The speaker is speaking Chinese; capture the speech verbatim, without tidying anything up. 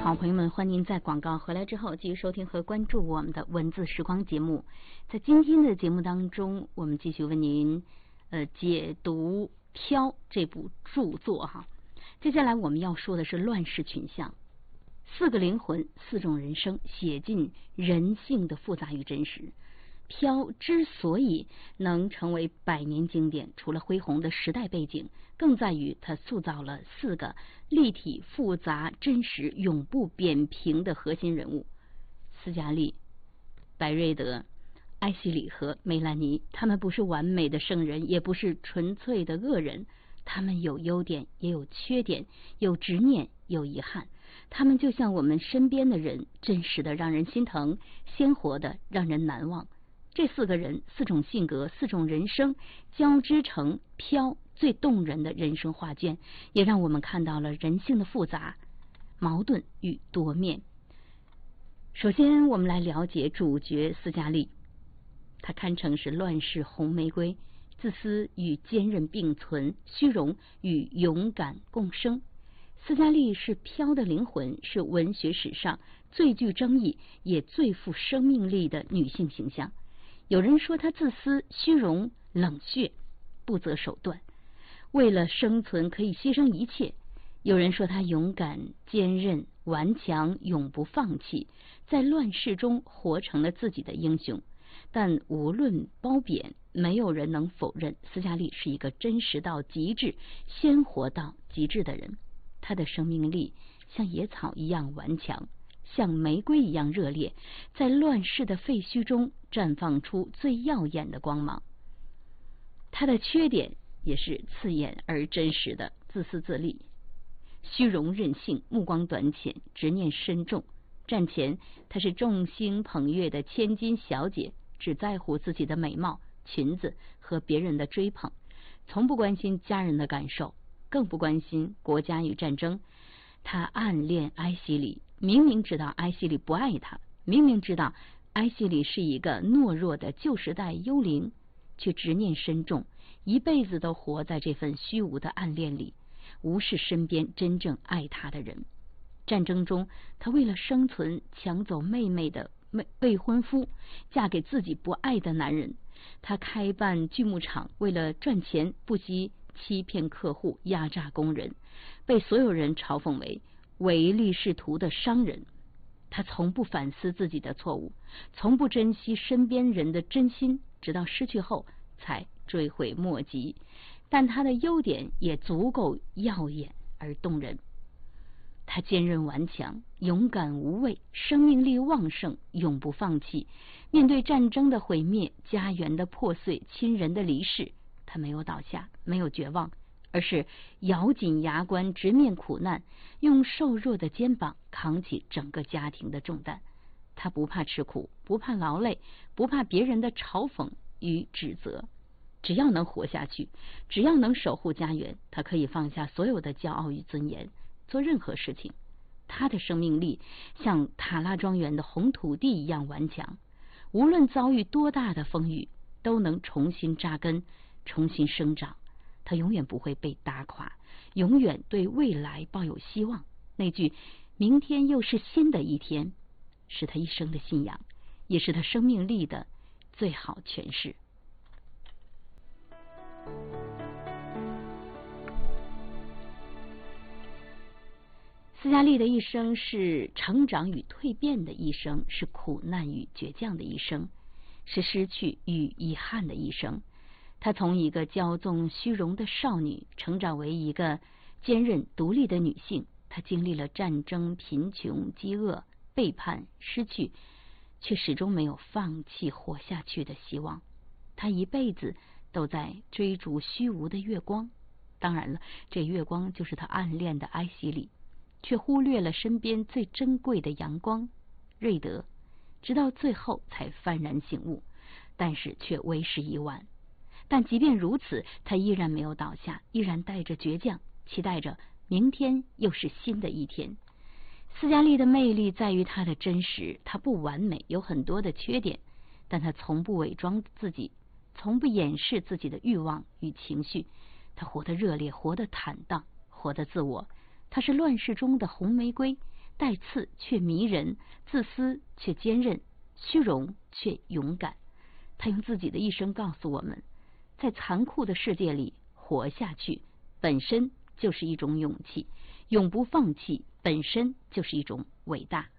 好，朋友们，欢迎在广告回来之后继续收听和关注我们的文字时光节目。在今天的节目当中，我们继续为您呃解读《飘》这部著作哈。接下来我们要说的是乱世群像，四个灵魂，四种人生，写尽人性的复杂与真实。飘之所以能成为百年经典，除了恢宏的时代背景，更在于它塑造了四个立体、复杂、真实、永不扁平的核心人物：斯嘉丽、白瑞德、埃西里和梅兰妮。他们不是完美的圣人，也不是纯粹的恶人，他们有优点，也有缺点，有执念，有遗憾。他们就像我们身边的人，真实的让人心疼，鲜活的让人难忘。这四个人，四种性格，四种人生，交织成飘最动人的人生画卷，也让我们看到了人性的复杂、矛盾与多面。首先，我们来了解主角斯嘉丽，她堪称是乱世红玫瑰，自私与坚韧并存，虚荣与勇敢共生。斯嘉丽是飘的灵魂，是文学史上最具争议也最富生命力的女性形象。有人说她自私、虚荣、冷血、不择手段，为了生存可以牺牲一切。有人说她勇敢、坚韧、顽强，永不放弃，在乱世中活成了自己的英雄。但无论褒贬，没有人能否认斯嘉丽是一个真实到极致、鲜活到极致的人。她的生命力像野草一样顽强，像玫瑰一样热烈，在乱世的废墟中绽放出最耀眼的光芒。他的缺点也是刺眼而真实的：自私自利、虚荣任性、目光短浅、执念深重。战前她是众星捧月的千金小姐，只在乎自己的美貌、裙子和别人的追捧，从不关心家人的感受，更不关心国家与战争。她暗恋埃西里，明明知道埃西里不爱他，明明知道埃西里是一个懦弱的旧时代幽灵，却执念深重，一辈子都活在这份虚无的暗恋里，无视身边真正爱他的人。战争中，他为了生存抢走妹妹的未婚夫，嫁给自己不爱的男人。他开办锯木厂，为了赚钱不惜欺骗客户，压榨工人，被所有人嘲讽为唯利是图的商人。他从不反思自己的错误，从不珍惜身边人的真心，直到失去后才追悔莫及。但他的优点也足够耀眼而动人。他坚韧顽强，勇敢无畏，生命力旺盛，永不放弃。面对战争的毁灭，家园的破碎，亲人的离世，他没有倒下，没有绝望，而是咬紧牙关，直面苦难，用瘦弱的肩膀扛起整个家庭的重担。他不怕吃苦，不怕劳累，不怕别人的嘲讽与指责。只要能活下去，只要能守护家园，他可以放下所有的骄傲与尊严，做任何事情。他的生命力像塔拉庄园的红土地一样顽强，无论遭遇多大的风雨，都能重新扎根，重新生长。他永远不会被打垮，永远对未来抱有希望。那句明天又是新的一天，是他一生的信仰，也是他生命力的最好诠释。斯嘉丽的一生是成长与蜕变的一生，是苦难与倔强的一生，是失去与遗憾的一生。她从一个骄纵虚荣的少女成长为一个坚韧独立的女性。她经历了战争、贫穷、饥饿、背叛、失去，却始终没有放弃活下去的希望。她一辈子都在追逐虚无的月光，当然了，这月光就是她暗恋的埃西里，却忽略了身边最珍贵的阳光瑞德，直到最后才幡然醒悟，但是却为时已晚。但即便如此，他依然没有倒下，依然带着倔强，期待着明天又是新的一天。斯嘉丽的魅力在于她的真实，她不完美，有很多的缺点，但她从不伪装自己，从不掩饰自己的欲望与情绪。她活得热烈，活得坦荡，活得自我。她是乱世中的红玫瑰， 带刺却迷人，自私却坚韧，虚荣却勇敢。他用自己的一生告诉我们，在残酷的世界里活下去本身就是一种勇气，永不放弃本身就是一种伟大。